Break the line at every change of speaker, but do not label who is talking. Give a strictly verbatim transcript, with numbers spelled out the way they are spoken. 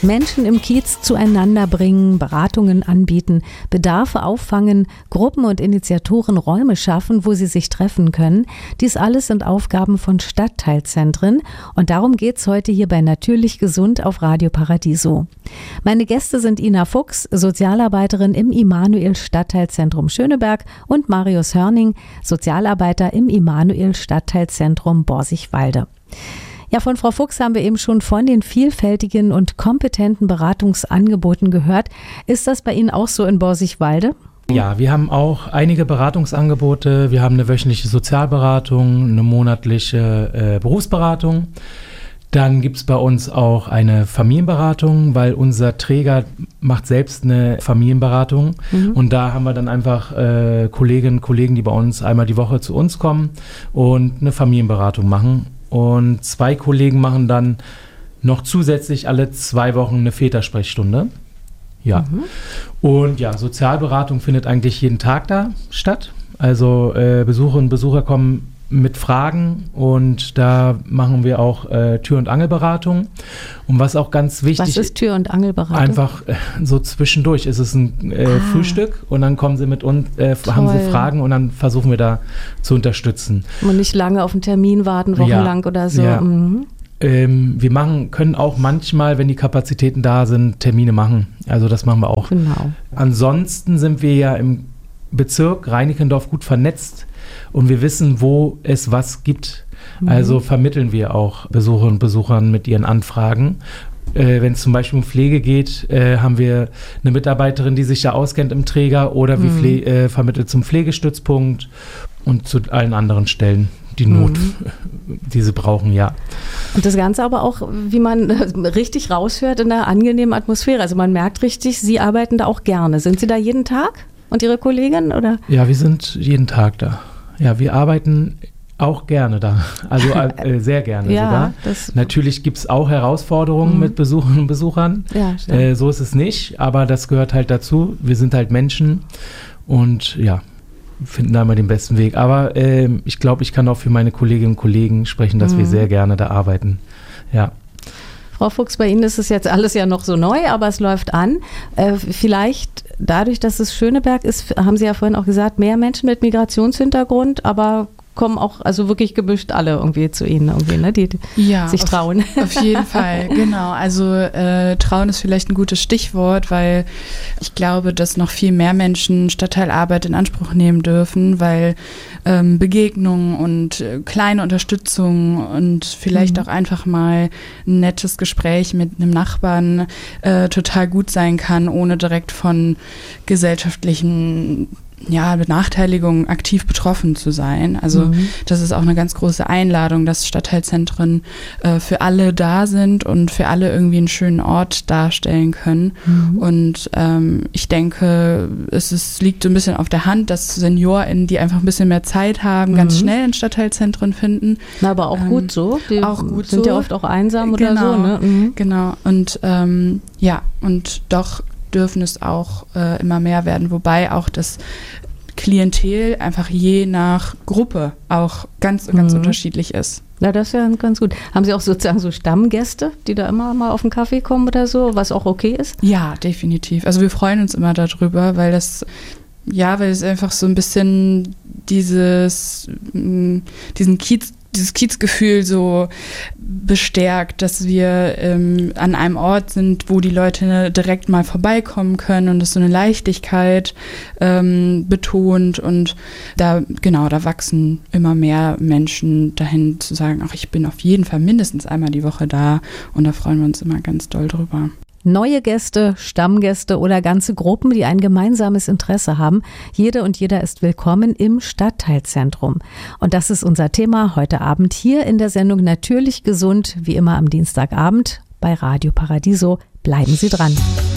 Menschen im Kiez zueinander bringen, Beratungen anbieten, Bedarfe auffangen, Gruppen und Initiatoren Räume schaffen, wo sie sich treffen können. Dies alles sind Aufgaben von Stadtteilzentren und darum geht's heute hier bei Natürlich Gesund auf Radio Paradiso. Meine Gäste sind Ina Fuchs, Sozialarbeiterin im Immanuel Stadtteilzentrum Schöneberg, und Marius Hörning, Sozialarbeiter im Immanuel Stadtteilzentrum Borsigwalde. Ja, von Frau Fuchs haben wir eben schon von den vielfältigen und kompetenten Beratungsangeboten gehört. Ist das bei Ihnen auch so in Borsigwalde?
Ja, wir haben auch einige Beratungsangebote. Wir haben eine wöchentliche Sozialberatung, eine monatliche äh, Berufsberatung. Dann gibt es bei uns auch eine Familienberatung, weil unser Träger macht selbst eine Familienberatung. Mhm. Und da haben wir dann einfach äh, Kolleginnen und Kollegen, die bei uns einmal die Woche zu uns kommen und eine Familienberatung machen. Und zwei Kollegen machen dann noch zusätzlich alle zwei Wochen eine Vätersprechstunde. Ja. Mhm. Und ja, Sozialberatung findet eigentlich jeden Tag da statt. Also äh, Besucherinnen und Besucher kommen mit Fragen und da machen wir auch äh, Tür- und Angelberatung. Und was auch ganz wichtig ist.
Was ist Tür- und Angelberatung?
Einfach äh, so zwischendurch ist es ein äh, ah. Frühstück und dann kommen sie mit uns, äh, haben sie Fragen und dann versuchen wir da zu unterstützen.
Und nicht lange auf einen Termin warten, wochenlang ja. oder so.
Ja.
Mhm.
Ähm, wir machen, können auch manchmal, wenn die Kapazitäten da sind, Termine machen. Also das machen wir auch.
Genau.
Ansonsten sind wir ja im Bezirk Reinickendorf gut vernetzt und wir wissen, wo es was gibt. Mhm. Also vermitteln wir auch Besucherinnen und Besuchern mit ihren Anfragen. Äh, wenn es zum Beispiel um Pflege geht, äh, haben wir eine Mitarbeiterin, die sich da auskennt im Träger, oder mhm. wir pfle- äh, vermittelt zum Pflegestützpunkt und zu allen anderen Stellen, die Not, mhm. die sie brauchen, ja.
Und das Ganze aber auch, wie man richtig raushört, in einer angenehmen Atmosphäre. Also man merkt richtig, Sie arbeiten da auch gerne. Sind Sie da jeden Tag und Ihre Kollegin, oder?
Ja, wir sind jeden Tag da. Ja, wir arbeiten auch gerne da, also äh, sehr gerne
ja,
sogar.
Das
Natürlich gibt es auch Herausforderungen mhm. mit Besucherinnen und Besuchern,
ja,
äh, so ist es nicht, aber das gehört halt dazu. Wir sind halt Menschen und ja, finden da immer den besten Weg. Aber äh, ich glaube, ich kann auch für meine Kolleginnen und Kollegen sprechen, dass mhm. wir sehr gerne da arbeiten. Ja.
Frau Fuchs, bei Ihnen ist es jetzt alles ja noch so neu, aber es läuft an. Äh, vielleicht dadurch, dass es Schöneberg ist, haben Sie ja vorhin auch gesagt, mehr Menschen mit Migrationshintergrund, aber kommen auch also wirklich gemischt alle irgendwie zu Ihnen, irgendwie, ne, die, die
ja,
sich trauen.
Auf, auf jeden Fall, genau. Also äh, trauen ist vielleicht ein gutes Stichwort, weil ich glaube, dass noch viel mehr Menschen Stadtteilarbeit in Anspruch nehmen dürfen, weil ähm, Begegnungen und äh, kleine Unterstützung und vielleicht mhm. auch einfach mal ein nettes Gespräch mit einem Nachbarn äh, total gut sein kann, ohne direkt von gesellschaftlichen ja, Benachteiligung aktiv betroffen zu sein. Also mhm. das ist auch eine ganz große Einladung, dass Stadtteilzentren äh, für alle da sind und für alle irgendwie einen schönen Ort darstellen können. Mhm. Und ähm, ich denke, es ist, liegt so ein bisschen auf der Hand, dass SeniorInnen, die einfach ein bisschen mehr Zeit haben, mhm. ganz schnell in Stadtteilzentren finden.
Na, aber auch ähm, gut so. Die
auch gut
sind
so.
ja oft auch einsam oder
genau,
so. Ne? Mhm.
Genau. Und ähm, ja, und doch dürfen es auch äh, immer mehr werden, wobei auch das Klientel einfach je nach Gruppe auch ganz, ganz mhm. unterschiedlich ist.
Ja, das ist ja ganz gut. Haben Sie auch sozusagen so Stammgäste, die da immer mal auf den Kaffee kommen oder so, was auch okay ist?
Ja, definitiv. Also wir freuen uns immer darüber, weil das, ja, weil es einfach so ein bisschen dieses, diesen Kiez, dieses Kiezgefühl so bestärkt, dass wir ähm, an einem Ort sind, wo die Leute direkt mal vorbeikommen können und das so eine Leichtigkeit ähm, betont, und da, genau, da wachsen immer mehr Menschen dahin zu sagen, ach, ich bin auf jeden Fall mindestens einmal die Woche da, und da freuen wir uns immer ganz doll drüber.
Neue Gäste, Stammgäste oder ganze Gruppen, die ein gemeinsames Interesse haben. Jede und jeder ist willkommen im Stadtteilzentrum. Und das ist unser Thema heute Abend hier in der Sendung Natürlich Gesund, wie immer am Dienstagabend bei Radio Paradiso. Bleiben Sie dran.